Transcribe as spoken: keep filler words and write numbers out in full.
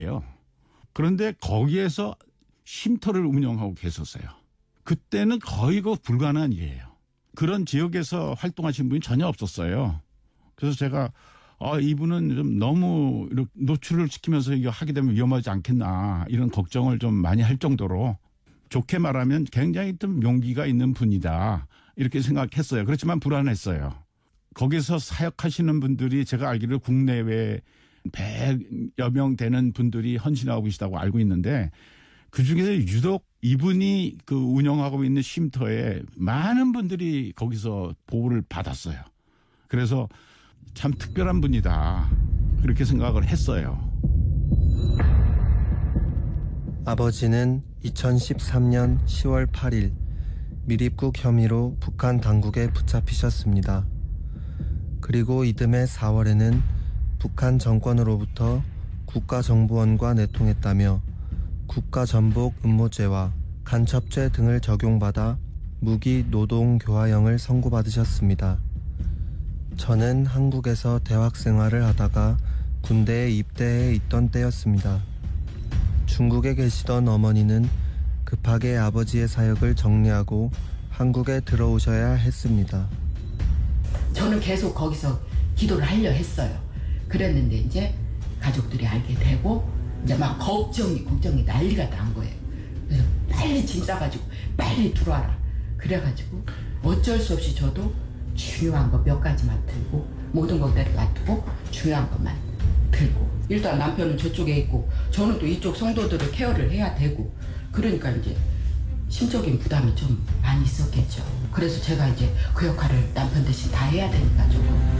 그런데 거기에서 쉼터를 운영하고 계셨어요. 그때는 거의 그 불가능한 일이에요. 그런 지역에서 활동하신 분이 전혀 없었어요. 그래서 제가 아, 이분은 좀 너무 이렇게 노출을 시키면서 이거 하게 되면 위험하지 않겠나 이런 걱정을 좀 많이 할 정도로 좋게 말하면 굉장히 좀 용기가 있는 분이다 이렇게 생각했어요. 그렇지만 불안했어요. 거기서 사역하시는 분들이 제가 알기로 국내외 백여 명 되는 분들이 헌신하고 계시다고 알고 있는데 그중에서 유독 이분이 그 운영하고 있는 쉼터에 많은 분들이 거기서 보호를 받았어요. 그래서 참 특별한 분이다 그렇게 생각을 했어요. 아버지는 이천십삼 년 시월 팔 일 밀입국 혐의로 북한 당국에 붙잡히셨습니다. 그리고 이듬해 사월에는 북한 정권으로부터 국가정보원과 내통했다며 국가전복 음모죄와 간첩죄 등을 적용받아 무기 노동교화형을 선고받으셨습니다. 저는 한국에서 대학 생활을 하다가 군대에 입대해 있던 때였습니다. 중국에 계시던 어머니는 급하게 아버지의 사역을 정리하고 한국에 들어오셔야 했습니다. 저는 계속 거기서 기도를 하려 했어요. 그랬는데 이제 가족들이 알게 되고 이제 막 걱정이 걱정이 난리가 난 거예요. 그래서 빨리 짐 싸가지고 빨리 들어와라. 그래가지고 어쩔 수 없이 저도 중요한 거 몇 가지만 들고 모든 걸 놔두고 중요한 것만 들고 일단 남편은 저쪽에 있고 저는 또 이쪽 성도들을 케어를 해야 되고 그러니까 이제 심적인 부담이 좀 많이 있었겠죠. 그래서 제가 이제 그 역할을 남편 대신 다 해야 되니까 조금